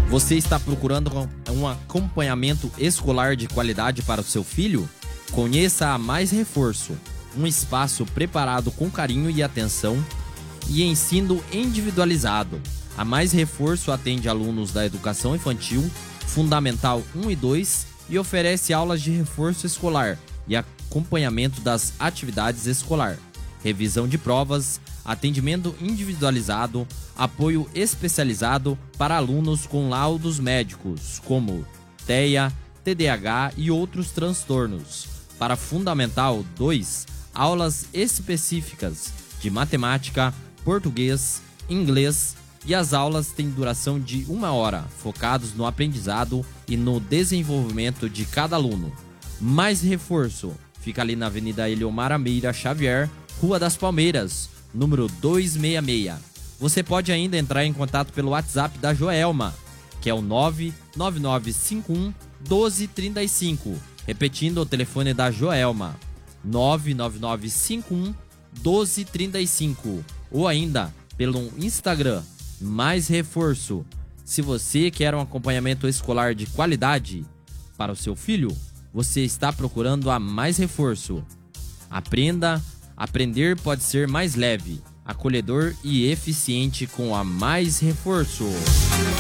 Você está procurando um acompanhamento escolar de qualidade para o seu filho? Conheça a Mais Reforço, um espaço preparado com carinho e atenção e ensino individualizado. A Mais Reforço atende alunos da educação infantil, fundamental 1 e 2 e oferece aulas de reforço escolar e acompanhamento das atividades escolar, revisão de provas, atendimento individualizado, apoio especializado para alunos com laudos médicos, como TEA, TDAH e outros transtornos. Para Fundamental 2, aulas específicas de matemática, português, inglês e as aulas têm duração de 1 hora, focados no aprendizado e no desenvolvimento de cada aluno. Mais Reforço fica ali na Avenida Eliomar Ameira Xavier, Rua das Palmeiras, número 266. Você pode ainda entrar em contato pelo WhatsApp da Joelma, que é o 99951 1235. Repetindo o telefone da Joelma, 99951 1235. Ou ainda pelo Instagram, Mais Reforço. Se você quer um acompanhamento escolar de qualidade para o seu filho, você está procurando a Mais Reforço. Aprender pode ser mais leve, acolhedor e eficiente com a Mais Reforço.